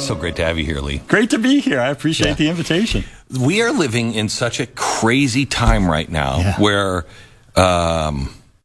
so great to have you here, Lee. Great to be here. I appreciate the invitation. We are living in such a crazy time right now where, I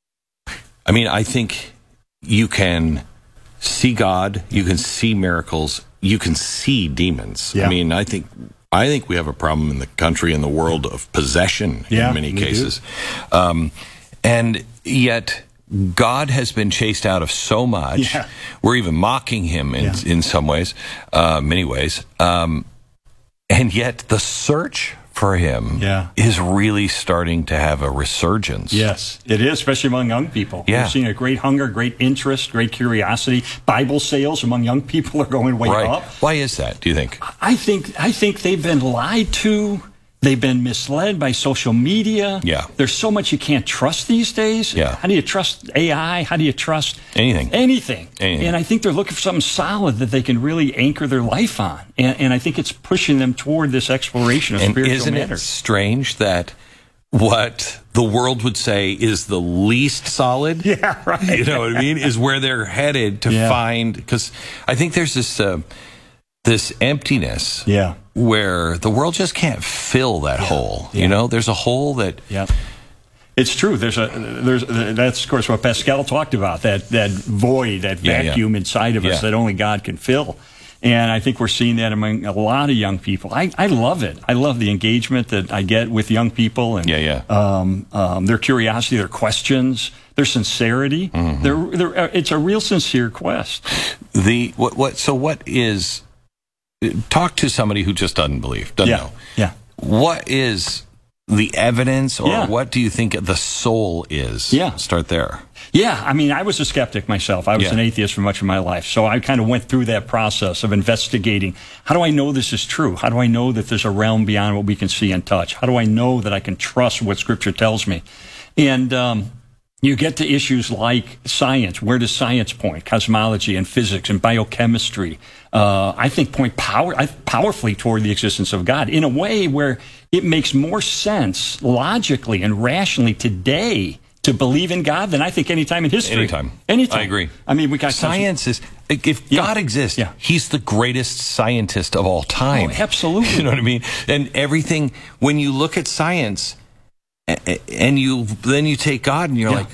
think you can see God, you can see miracles, you can see demons. Yeah. I think we have a problem in the country and the world of possession in many cases. And yet God has been chased out of so much. Yeah. We're even mocking him in some ways, many ways. And yet the search for him is really starting to have a resurgence. Yes, it is, especially among young people. Yeah. We're seeing a great hunger, great interest, great curiosity. Bible sales among young people are going way up. Why is that, do you think? I think they've been lied to. They've been misled by social media. Yeah. There's so much you can't trust these days. Yeah. How do you trust AI? How do you trust anything? And I think they're looking for something solid that they can really anchor their life on. And I think it's pushing them toward this exploration of spiritual matters. Isn't it strange that what the world would say is the least solid, you know what I mean, is where they're headed to find, because I think there's this emptiness where the world just can't fill that hole. You know, there's a hole that... It's true. That's of course what Pascal talked about, that void, that vacuum inside of us that only God can fill. And I think we're seeing that among a lot of young people. I love it. I love the engagement that I get with young people, and their curiosity, their questions, their sincerity. It's a real sincere quest. Talk to somebody who just doesn't believe, doesn't know. What is the evidence, or what do you think the soul is? Start there. I was a skeptic myself. I was an atheist for much of my life. So I kind of went through that process of investigating. How do I know this is true? How do I know that there's a realm beyond what we can see and touch? How do I know that I can trust what Scripture tells me? And you get to issues like science. Where does science point? Cosmology and physics and biochemistry, I think, point powerfully toward the existence of God in a way where it makes more sense logically and rationally today to believe in God than I think any time in history. Anytime. I agree. We got science is, if God exists, he's the greatest scientist of all time. Oh, absolutely. You know what I mean? And everything, when you look at science, and then you take God and you're like,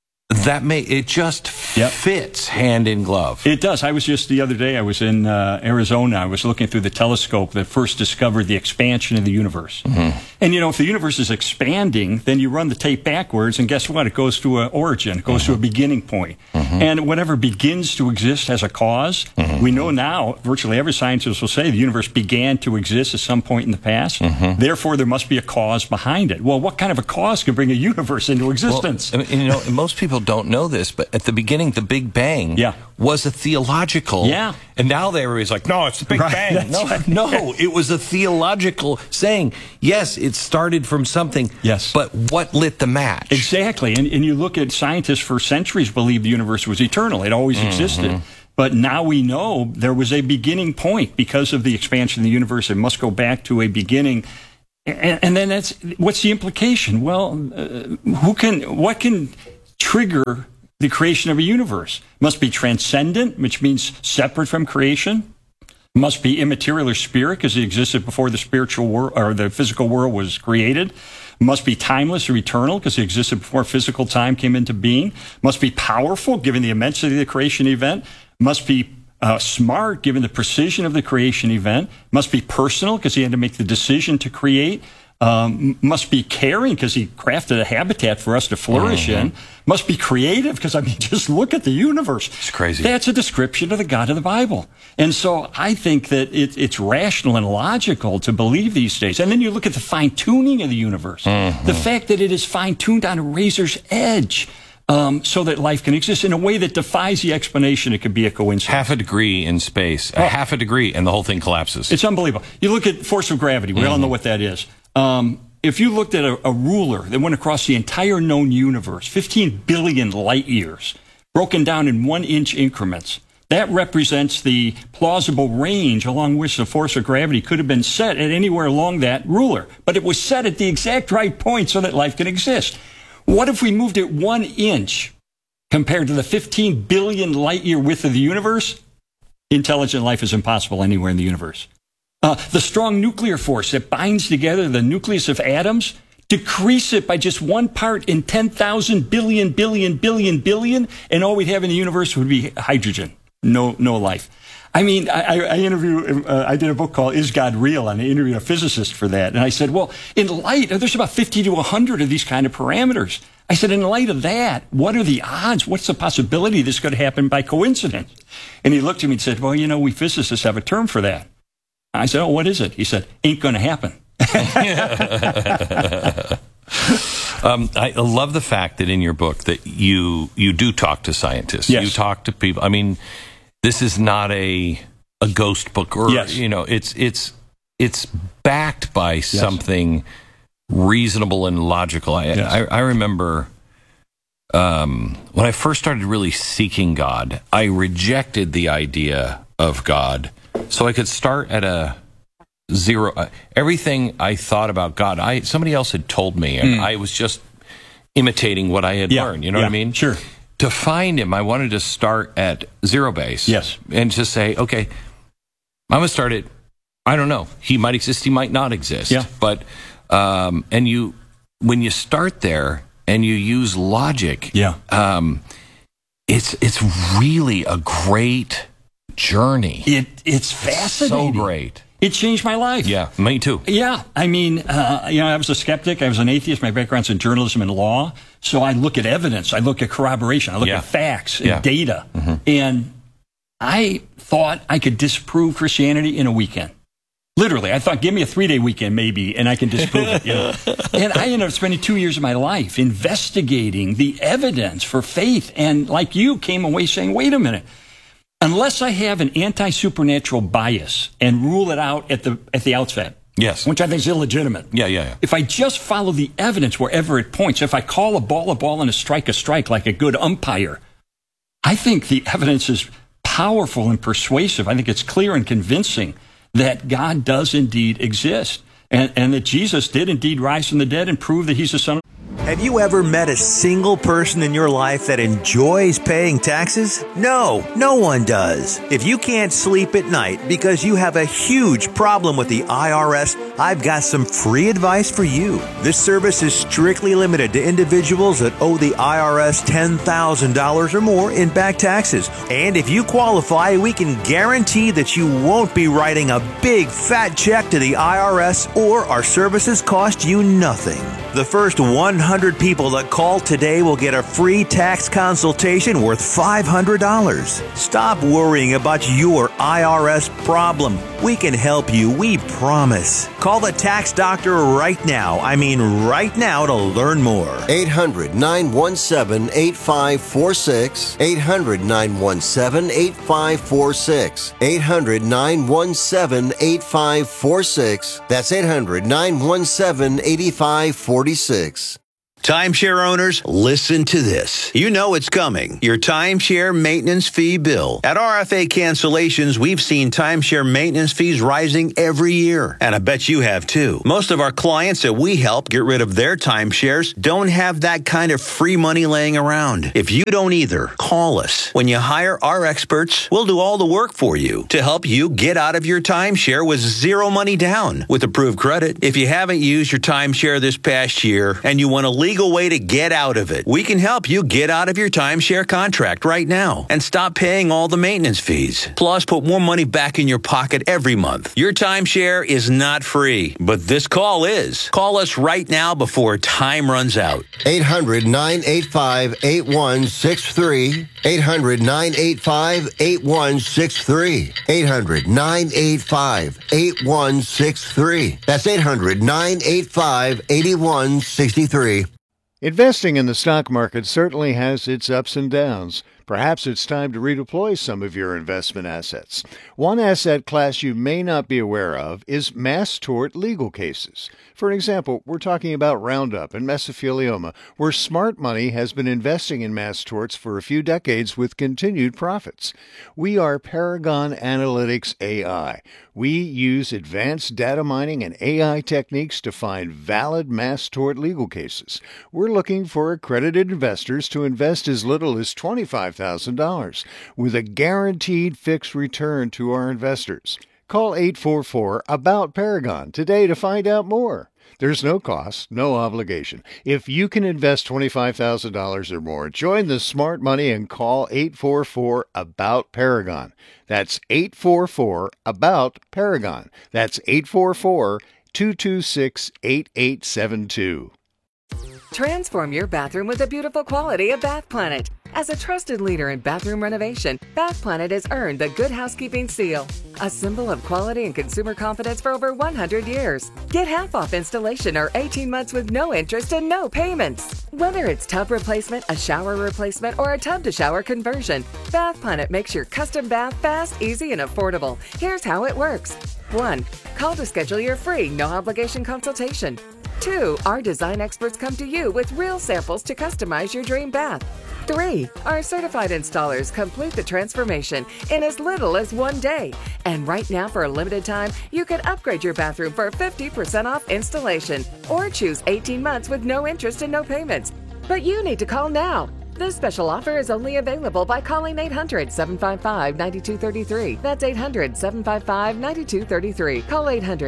it just fits hand in glove. It does. I was just the other day, I was in Arizona. I was looking through the telescope that first discovered the expansion of the universe. And, if the universe is expanding, then you run the tape backwards, and guess what? It goes to an origin. It goes to a beginning point. And whatever begins to exist has a cause. We know now, virtually every scientist will say the universe began to exist at some point in the past. Therefore, there must be a cause behind it. Well, what kind of a cause can bring a universe into existence? Well, most people don't know this, but at the beginning, the Big Bang was a theological. And now everybody's like, no, it's the Big Bang. No, it was a theological saying. Yes, it started from something. Yes. But what lit the match? Exactly. And you look at scientists for centuries believed the universe was eternal. It always existed. But now we know there was a beginning point because of the expansion of the universe. It must go back to a beginning. And then what's the implication? Well, what can trigger the creation of a universe? Must be transcendent, which means separate from creation. Must be immaterial or spirit, because it existed before the spiritual world or the physical world was created. Must be timeless or eternal, because it existed before physical time came into being. Must be powerful, given the immensity of the creation event. Must be smart, given the precision of the creation event. Must be personal, because he had to make the decision to create. Must be caring, because he crafted a habitat for us to flourish in. Must be creative, because, just look at the universe. It's crazy. That's a description of the God of the Bible. And so I think that it's rational and logical to believe these days. And then you look at the fine-tuning of the universe. The fact that it is fine-tuned on a razor's edge. So that life can exist in a way that defies the explanation it could be a coincidence. Half a degree in space, half a degree, and the whole thing collapses. It's unbelievable. You look at force of gravity. We all know what that is. If you looked at a ruler that went across the entire known universe, 15 billion light years, broken down in 1-inch increments, that represents the plausible range along which the force of gravity could have been set at anywhere along that ruler. But it was set at the exact right point so that life can exist. What if we moved it 1 inch compared to the 15 billion light year width of the universe? intelligent life is impossible anywhere in the universe. The strong nuclear force that binds together the nucleus of atoms, decrease it by just 1 part in 10,000 billion, and all we'd have in the universe would be hydrogen. No life. I mean, I did a book called Is God Real? And I interviewed a physicist for that. And I said, well, in light, there's about 50 to 100 of these kind of parameters. I said, in light of that, what are the odds? What's the possibility this could happen by coincidence? And he looked at me and said, well, we physicists have a term for that. I said, oh, what is it? He said, ain't going to happen. I love the fact that in your book that you do talk to scientists. Yes. You talk to people. I mean, this is not a ghost book, or yes. It's backed by something reasonable and logical. I remember when I first started really seeking God, I rejected the idea of God, so I could start at a zero. Everything I thought about God, somebody else had told me, and I was just imitating what I had learned. You know what I mean? Sure. To find him, I wanted to start at zero base. Yes. And just say, okay, I'm going to start at, I don't know. He might exist, he might not exist. Yeah. But, when you start there and you use logic, it's really a great journey. It's fascinating. So great. It changed my life. Yeah, me too. Yeah, I mean, I was a skeptic. I was an atheist. My background's in journalism and law. So I look at evidence. I look at corroboration. I look at facts and data. Mm-hmm. And I thought I could disprove Christianity in a weekend. Literally, I thought, give me a 3-day weekend maybe, and I can disprove it. And I ended up spending 2 years of my life investigating the evidence for faith. And like you, came away saying, wait a minute. Unless I have an anti-supernatural bias and rule it out at the outset, yes, which I think is illegitimate. Yeah. If I just follow the evidence wherever it points, if I call a ball and a strike like a good umpire, I think the evidence is powerful and persuasive. I think it's clear and convincing that God does indeed exist, and that Jesus did indeed rise from the dead and prove that he's the Son of God. Have you ever met a single person in your life that enjoys paying taxes? No one does. If you can't sleep at night because you have a huge problem with the IRS, I've got some free advice for you. This service is strictly limited to individuals that owe the IRS $10,000 or more in back taxes. And if you qualify, we can guarantee that you won't be writing a big fat check to the IRS, or our services cost you nothing. The first 100 people that call today will get a free tax consultation worth $500. Stop worrying about your IRS problem. We can help you, we promise. Call the tax doctor right now. I mean right now, to learn more. 800-917-8546. 800-917-8546. 800-917-8546. That's 800-917-8546. Timeshare owners, listen to this. You know it's coming. Your timeshare maintenance fee bill. At RFA Cancellations, we've seen timeshare maintenance fees rising every year. And I bet you have too. Most of our clients that we help get rid of their timeshares don't have that kind of free money laying around. If you don't either, call us. When you hire our experts, we'll do all the work for you to help you get out of your timeshare with zero money down with approved credit. If you haven't used your timeshare this past year and you want to legal way to get out of it, we can help you get out of your timeshare contract right now and stop paying all the maintenance fees. Plus, put more money back in your pocket every month. Your timeshare is not free, but this call is. Call us right now before time runs out. 800-985-8163. 800-985-8163. 800-985-8163. That's 800-985-8163. Investing in the stock market certainly has its ups and downs. Perhaps it's time to redeploy some of your investment assets. One asset class you may not be aware of is mass tort legal cases. For example, we're talking about Roundup and mesothelioma, where smart money has been investing in mass torts for a few decades with continued profits. We are Paragon Analytics AI. We use advanced data mining and AI techniques to find valid mass tort legal cases. We're looking for accredited investors to invest as little as $25,000 $25,000 with a guaranteed fixed return to our investors. Call 844-ABOUT-PARAGON today to find out more. There's no cost, no obligation. If you can invest $25,000 or more, join the smart money and call 844-ABOUT-PARAGON. That's 844-ABOUT-PARAGON. That's 844-226-8872. Transform your bathroom with the beautiful quality of Bath Planet. As a trusted leader in bathroom renovation, Bath Planet has earned the Good Housekeeping seal, a symbol of quality and consumer confidence for over 100 years. Get half off installation or 18 months with no interest and no payments. Whether it's tub replacement, a shower replacement, or a tub-to-shower conversion, Bath Planet makes your custom bath fast, easy, and affordable. Here's how it works. 1. Call to schedule your free, no-obligation consultation. 2. Our design experts come to you with real samples to customize your dream bath. 3. Our certified installers complete the transformation in as little as 1 day. And right now, for a limited time, you can upgrade your bathroom for 50% off installation or choose 18 months with no interest and no payments. But you need to call now. This special offer is only available by calling 800-755-9233. That's 800-755-9233. Call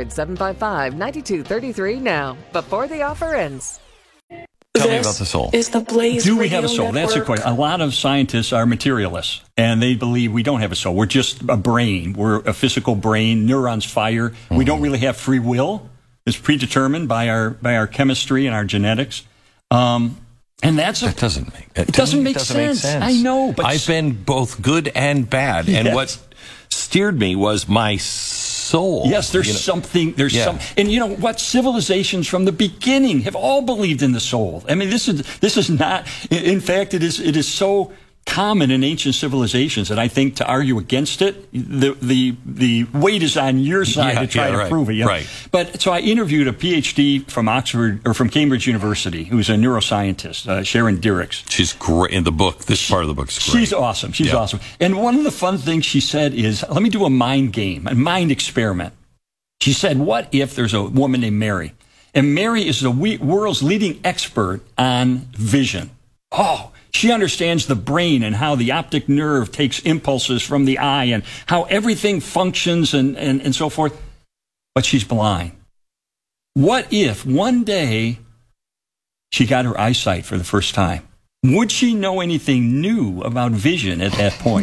800-755-9233 now, before the offer ends. Tell me about the soul. Is the Blaze Do we have a Radio soul? That's the Network. question. A lot of scientists are materialists, and they believe we don't have a soul. We're just a brain. We're a physical brain. Neurons fire. Mm-hmm. We don't really have free will. It's predetermined by our chemistry and our genetics. And that doesn't make sense. I know, but I've been both good and bad, yes. and what steered me was my soul. Yes, there's something. And you know what? Civilizations from the beginning have all believed in the soul. I mean, this is not. In fact, it is so common in ancient civilizations that I think to argue against it, the weight is on your side to try to prove it. You know? Right. But so I interviewed a PhD from Oxford or from Cambridge University, who's a neuroscientist, Sharon Dirks. She's great in the book. This part of the book is great. She's awesome. She's awesome. And one of the fun things she said is, let me do a mind game, a mind experiment. She said, what if there's a woman named Mary? And Mary is the world's leading expert on vision. Oh, she understands the brain and how the optic nerve takes impulses from the eye and how everything functions and so forth. But she's blind. What if one day she got her eyesight for the first time? Would she know anything new about vision at that point?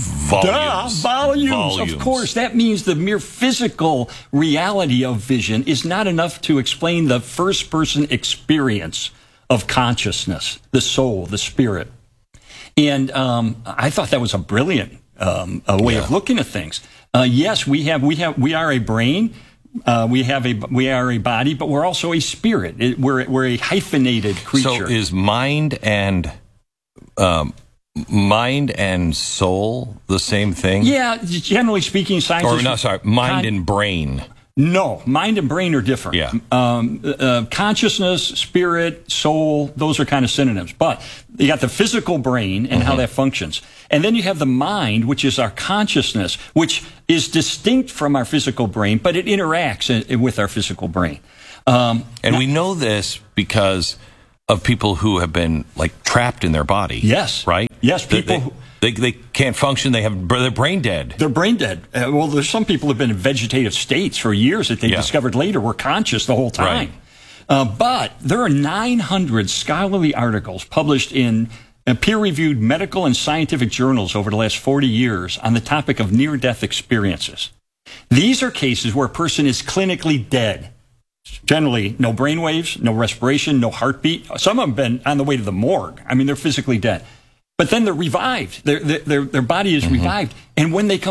Volumes. Of course. That means the mere physical reality of vision is not enough to explain the first-person experience of consciousness, the soul, the spirit. And I thought that was a brilliant way of looking at things. Yes, we are a brain. We are a body, but we're also a spirit. We're a hyphenated creature. So is mind and soul the same thing? Yeah, generally speaking, science. Mind and brain. No, mind and brain are different. Yeah. Consciousness, spirit, soul, those are kind of synonyms. But you got the physical brain and how that functions. And then you have the mind, which is our consciousness, which is distinct from our physical brain, but it interacts with our physical brain. And we know this because of people who have been like trapped in their body. Yes. Right? Yes, people They can't function. They're brain dead. They're brain dead. Well, there's some people who have been in vegetative states for years that they discovered later were conscious the whole time. Right. But there are 900 scholarly articles published in peer-reviewed medical and scientific journals over the last 40 years on the topic of near-death experiences. These are cases where a person is clinically dead. Generally, no brain waves, no respiration, no heartbeat. Some of them have been on the way to the morgue. I mean, they're physically dead. But then they're revived. Their body is revived. And when they come